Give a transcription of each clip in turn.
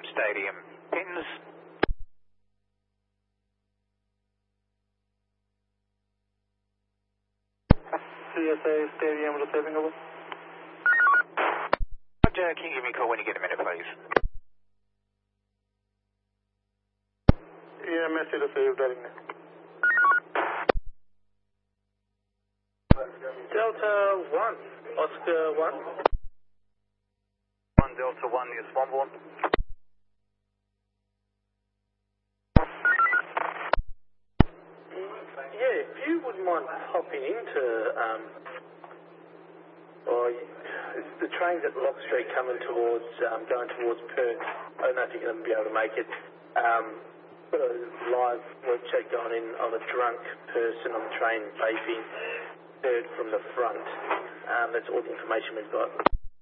Stadium pins. CSA Stadium receiving over. Roger, can you give me a call when you get a minute, please? EMS received, heading there. Delta 1, Oscar 1. 1 Delta 1 near Swanbourne. Yeah, if you wouldn't mind popping into, it's the trains at Lock Street coming towards, going towards Perth. I don't know if you're going to be able to make it. Got a live work check going in on a drunk person on the train vaping, third from the front. That's all the information we've got.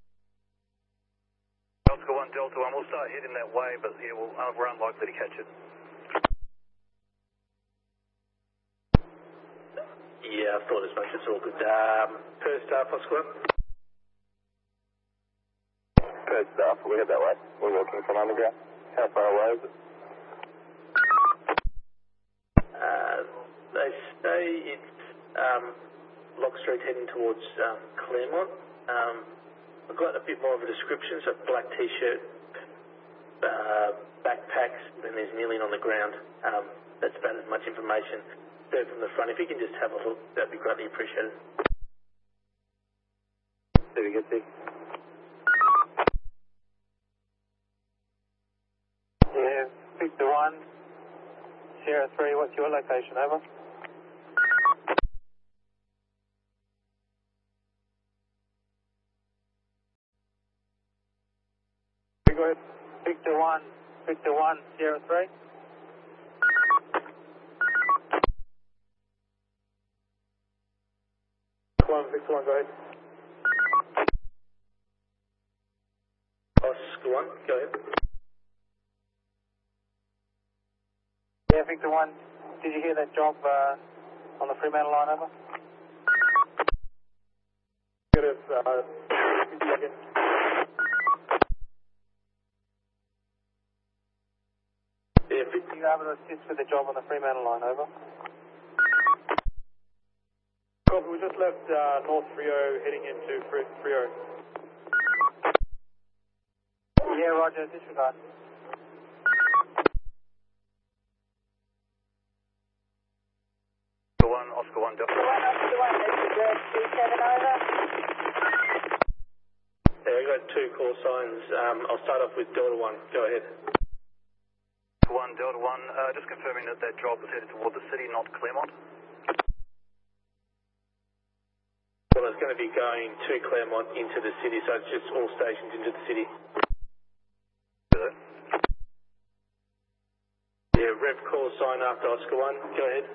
Oscar 1 Delta 1, we'll start heading that way, but yeah, we're unlikely to catch it. Yeah, I thought as much. It's all good. Perth staff, Oscar 1. Perth staff, we head that way. We're walking from underground. How far away is it? They say it's Lock Street heading towards Claremont. I've got a bit more of a description. So black t-shirt, backpacks, and there's kneeling on the ground. That's about as much information. Third from the front. If you can just have a look, that'd be greatly appreciated. Did we get there? Yeah, Victor 1, Sierra 3, what's your location, over? Go ahead. Victor 1, Sierra 3. Victor 1, go ahead. Oscar 1, go ahead. Yeah, Victor 1, did you hear that job on the Fremantle line, over? Negative, second. Yeah, Are you able to assist with the job on the Fremantle line, over? Copy, we just left North Freo heading into Freo. Yeah, roger, disregard. Oscar 1 Delta 1. Oscar 1, this is Red 27 over. Yeah, we got two call signs. I'll start off with Delta 1. Go ahead. 1 Delta 1, just confirming that job was headed toward the city, not Claremont. Well, it's going to be going to Claremont into the city, so it's just all stations into the city. Yeah, Rev call sign after Oscar 1. Go ahead.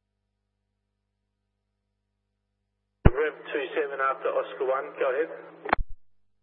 Rev 27 after Oscar 1. Go ahead.